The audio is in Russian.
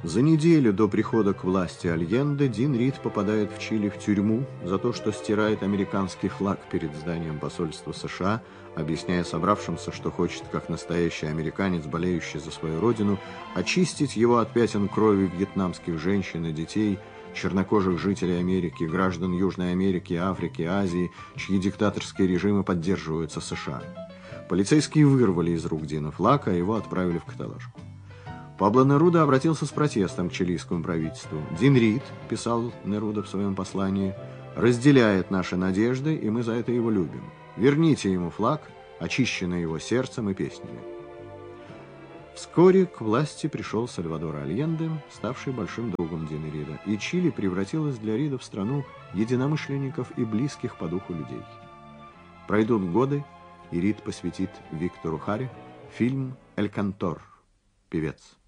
За неделю до прихода к власти Альенде Дин Рид попадает в Чили в тюрьму за то, что стирает американский флаг перед зданием посольства США, объясняя собравшимся, что хочет, как настоящий американец, болеющий за свою родину, очистить его от пятен крови вьетнамских женщин и детей, чернокожих жителей Америки, граждан Южной Америки, Африки, Азии, чьи диктаторские режимы поддерживаются США. Полицейские вырвали из рук Дина флаг, а его отправили в каталажку. Пабло Неруда обратился с протестом к чилийскому правительству. «Дин Рид», — писал Неруда в своем послании, — «разделяет наши надежды, и мы за это его любим. Верните ему флаг, очищенный его сердцем и песнями». Вскоре к власти пришел Сальвадор Альенде, ставший большим другом Дина Рида, и Чили превратилась для Рида в страну единомышленников и близких по духу людей. Пройдут годы, и Рид посвятит Виктору Харе фильм «Эль Кантор» — «Певец».